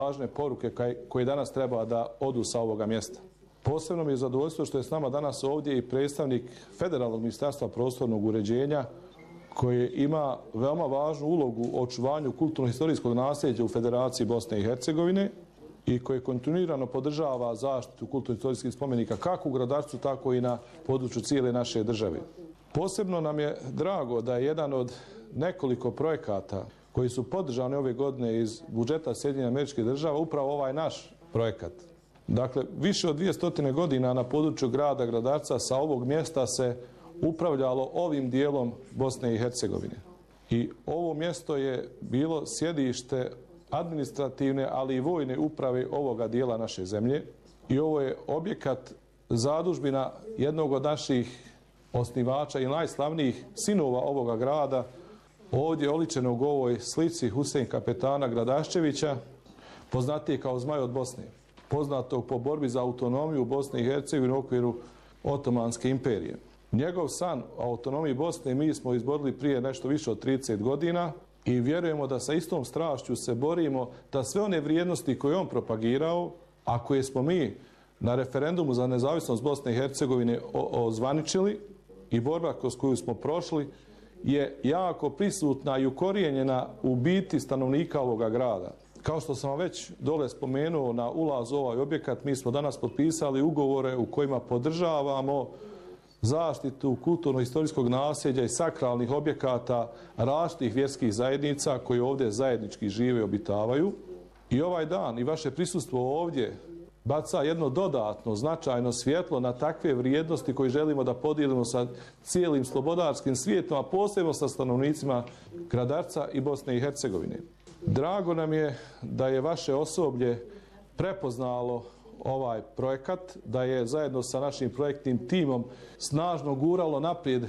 važne poruke koje danas treba da odu sa ovoga mjesta. Posebno mi je zadovoljstvo što je s nama danas ovdje i predstavnik Federalnog ministarstva prostornog uređenja koji ima veoma važnu ulogu u očuvanju kulturno-historijskog nasljeđa u Federaciji Bosne i Hercegovine i koji kontinuirano podržava zaštitu kulturno-historijskih spomenika kako u Gradarcu, tako i na području cijele naše države. Posebno nam je drago da je jedan od nekoliko projekata koji su podržani ove godine iz budžeta Sjedinjenih Američkih Država upravo ovaj naš projekat. Dakle, više od 200 godina na području grada Gradarca sa ovog mjesta se upravljalo ovim dijelom Bosne i Hercegovine. I ovo mjesto je bilo sjedište administrativne, ali i vojne uprave ovoga dijela naše zemlje. I ovo je objekat zadužbina jednog od naših osnivača i najslavnijih sinova ovoga grada, ovdje oličenog u ovoj slici Husein kapetana Gradaščevića, poznatiji kao Zmaj od Bosne, poznatog po borbi za autonomiju Bosne i Hercegovine u okviru Otomanske imperije. Njegov san o autonomiji Bosne mi smo izborili prije nešto više od 30 godina i vjerujemo da sa istom strašću se borimo da sve one vrijednosti koje on propagirao, a koje smo mi na referendumu za nezavisnost Bosne i Hercegovine ozvaničili i borba kroz koju smo prošli, je jako prisutna i ukorijenjena u biti stanovnika ovoga grada. Kao što sam vam već dole spomenuo na ulaz u ovaj objekat, mi smo danas potpisali ugovore u kojima podržavamo zaštitu kulturno-historijskog nasljeđa i sakralnih objekata različitih vjerskih zajednica koji ovdje zajednički žive i obitavaju. I ovaj dan i vaše prisustvo ovdje baca jedno dodatno, značajno svjetlo na takve vrijednosti koje želimo da podijelimo sa cijelim slobodarskim svijetom, a posebno sa stanovnicima Gradarca i Bosne i Hercegovine. Drago nam je da je vaše osoblje prepoznalo ovaj projekat, da je zajedno sa našim projektnim timom snažno guralo naprijed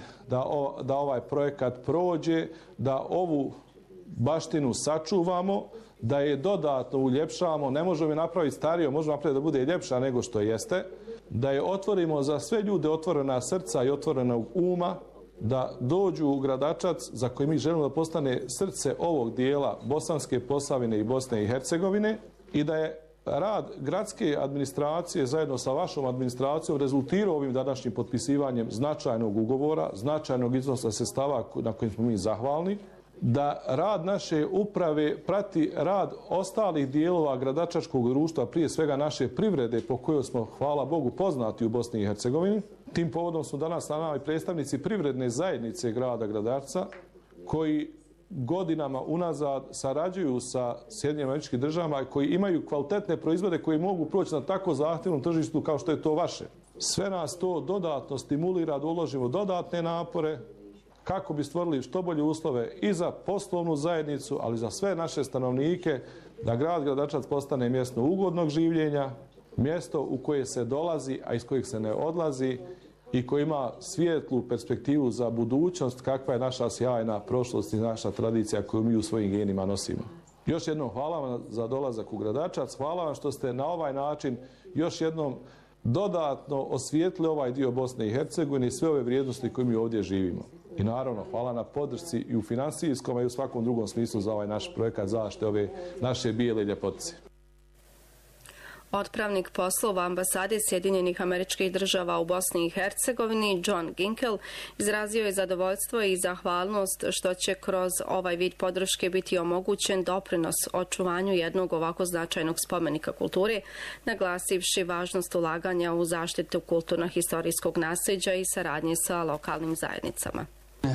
da ovaj projekat prođe, da ovu baštinu sačuvamo, da je dodatno uljepšamo, ne možemo je napraviti starije, možemo napraviti da bude ljepša nego što jeste, da je otvorimo za sve ljude otvorena srca i otvorenog uma, da dođu u Gradačac za koji mi želimo da postane srce ovog dijela Bosanske Posavine i Bosne i Hercegovine i da je rad gradske administracije zajedno sa vašom administracijom rezultirao ovim današnjim potpisivanjem značajnog ugovora, značajnog iznosa sredstava na kojim smo mi zahvalni, da rad naše uprave prati rad ostalih dijelova gradačačkog društva, prije svega naše privrede po kojoj smo, hvala Bogu, poznati u Bosni i Hercegovini. Tim povodom su danas na nama i predstavnici privredne zajednice grada Gradarca koji godinama unazad sarađuju sa Sjedinjenim Američkim Državama i koji imaju kvalitetne proizvode koji mogu proći na tako zahtjevnom tržištu kao što je to vaše. Sve nas to dodatno stimulira da uložimo dodatne napore kako bi stvorili što bolje uslove i za poslovnu zajednicu, ali za sve naše stanovnike, da grad Gradačac postane mjesto ugodnog življenja, mjesto u koje se dolazi, a iz kojeg se ne odlazi i koji ima svijetlu perspektivu za budućnost, kakva je naša sjajna prošlost i naša tradicija koju mi u svojim genima nosimo. Još jednom hvala vam za dolazak u Gradačac, hvala vam što ste na ovaj način još jednom dodatno osvijetli ovaj dio Bosne i Hercegovine i sve ove vrijednosti koje mi ovdje živimo. I naravno, hvala na podršci i u finansijskom i u svakom drugom smislu za ovaj naš projekat zaštite ove naše bijele ljepotice. Otpravnik poslova ambasade Sjedinjenih Američkih Država u Bosni i Hercegovini, John Ginkel, izrazio je zadovoljstvo i zahvalnost što će kroz ovaj vid podrške biti omogućen doprinos očuvanju jednog ovako značajnog spomenika kulture, naglasivši važnost ulaganja u zaštitu kulturno-historijskog nasljeđa i saradnje sa lokalnim zajednicama.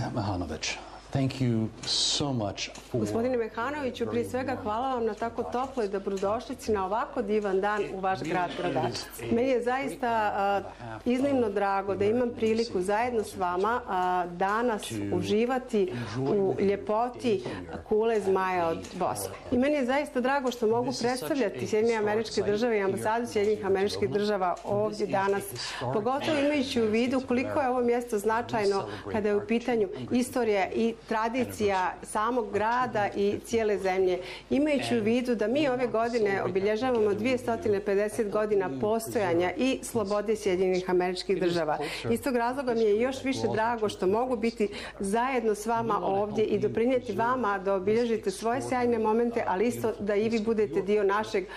Gospodine Mehanoviću, prije svega hvala vam na tako toploj dobrodošlici na ovako divan dan u vaš grad Gradačac. Meni je zaista iznimno drago da imam priliku zajedno s vama danas uživati u ljepoti kule Zmaja od Bosne. I meni je zaista drago što mogu predstavljati Sjedinjene Američke Države i ambasadu Sjedinjenih Američkih Država ovdje danas, pogotovo imajući u vidu koliko je ovo mjesto značajno kada je u pitanju istorija i tradicija samog grada i cijele zemlje. Imajući u vidu da mi ove godine obilježavamo 250 godina postojanja i slobode Sjedinjenih Američkih Država. Iz tog razloga mi je još više drago što mogu biti zajedno s vama ovdje i doprinijeti vama da obilježite svoje sjajne momente, ali isto da i vi budete dio našeg